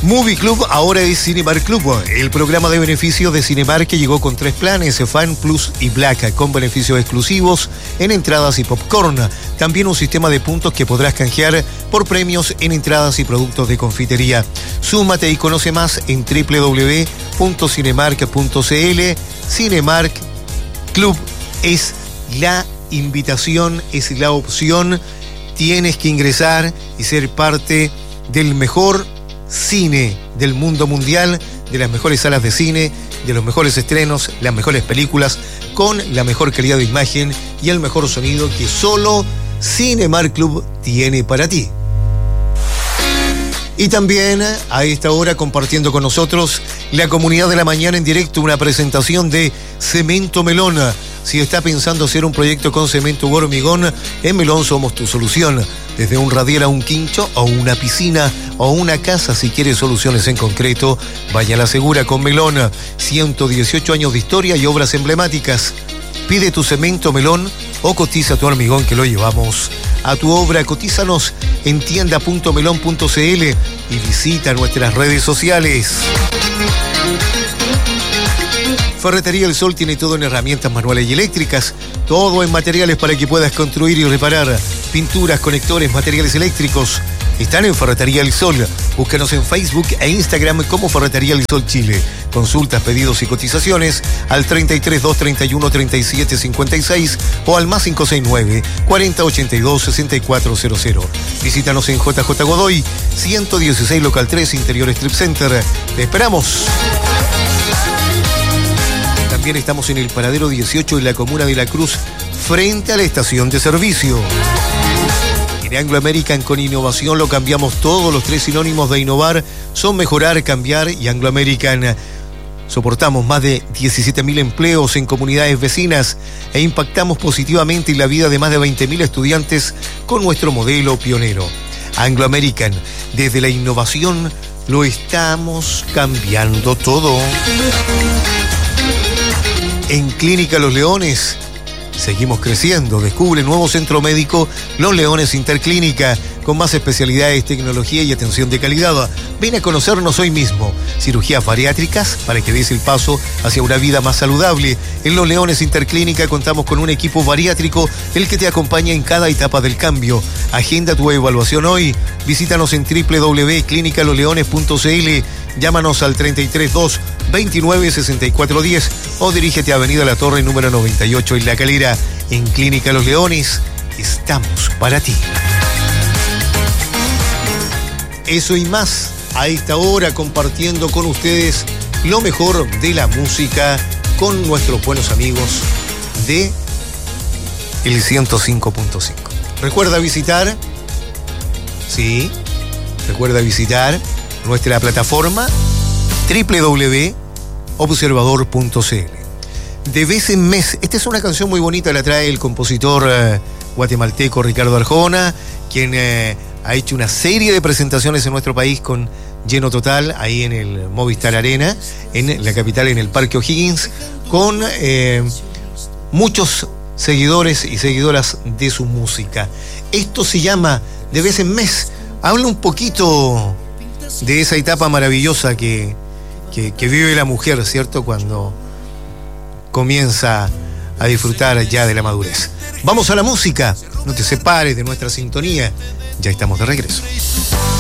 Movie Club ahora es Cinemark Club, el programa de beneficios de Cinemark que llegó con 3 planes, Fan, Plus y Black, con beneficios exclusivos en entradas y popcorn. También un sistema de puntos que podrás canjear por premios en entradas y productos de confitería. Súmate y conoce más en www.cinemark.cl. Cinemark Club es la invitación, es la opción. Tienes que ingresar y ser parte del mejor cine del mundo mundial, de las mejores salas de cine, de los mejores estrenos, las mejores películas, con la mejor calidad de imagen y el mejor sonido que solo Cinemark Club tiene para ti. Y también a esta hora compartiendo con nosotros la comunidad de la mañana en directo, una presentación de Cemento Melón. Si está pensando hacer un proyecto con cemento u hormigón, en Melón somos tu solución. Desde un radial a un quincho o una piscina o una casa, si quieres soluciones en concreto, vaya a la segura con Melón. 118 años de historia y obras emblemáticas. Pide tu cemento Melón o cotiza tu hormigón que lo llevamos a tu obra. Cotízanos en tienda.melon.cl y visita nuestras redes sociales. Ferretería El Sol tiene todo en herramientas manuales y eléctricas, todo en materiales para que puedas construir y reparar. Pinturas, conectores, materiales eléctricos. Están en Ferretería El Sol. Búscanos en Facebook e Instagram como Ferretería El Sol Chile. Consultas, pedidos y cotizaciones al 33 231 37 56 o al más 569 40 82 6400. Visítanos en JJ Godoy 116 Local 3 Interior Strip Center. Te esperamos. También estamos en el Paradero 18 en la comuna de La Cruz, frente a la estación de servicio. En Anglo American, con innovación lo cambiamos todo. Los 3 sinónimos de innovar son mejorar, cambiar y Anglo American. Soportamos más de 17.000 empleos en comunidades vecinas e impactamos positivamente en la vida de más de 20.000 estudiantes con nuestro modelo pionero. Anglo American, desde la innovación lo estamos cambiando todo. En Clínica Los Leones seguimos creciendo. Descubre el nuevo centro médico Los Leones Interclínica, con más especialidades, tecnología y atención de calidad. Ven a conocernos hoy mismo. Cirugías bariátricas para que des el paso hacia una vida más saludable. En Los Leones Interclínica contamos con un equipo bariátrico, el que te acompaña en cada etapa del cambio. Agenda tu evaluación hoy. Visítanos en www.clinicalosleones.cl. Llámanos al 332 29 64 10 o dirígete a Avenida La Torre número 98 en La Calera. En Clínica Los Leones estamos para ti. Eso y más a esta hora, compartiendo con ustedes lo mejor de la música con nuestros buenos amigos de el 105.5. Recuerda visitar nuestra plataforma www.observador.cl. De vez en mes, esta es una canción muy bonita, la trae el compositor guatemalteco Ricardo Arjona, quien ha hecho una serie de presentaciones en nuestro país con lleno total, ahí en el Movistar Arena, en la capital, en el Parque O'Higgins, con muchos seguidores y seguidoras de su música. Esto se llama De vez en mes. Habla un poquito de esa etapa maravillosa que vive la mujer, ¿cierto? Cuando comienza a disfrutar ya de la madurez. Vamos a la música. No te separes de nuestra sintonía. Ya estamos de regreso.